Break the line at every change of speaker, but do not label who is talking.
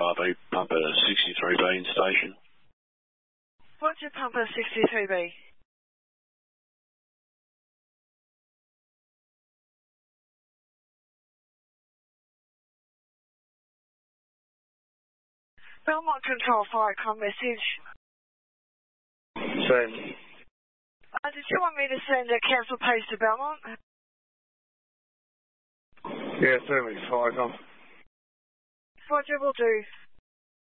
5B, pumper 63B in station.
What's your pumper 63B? Belmont Control, Firecom message.
Send.
Did you want me to send a cancel page to Belmont?
Yeah, certainly, Firecom.
Roger, will do.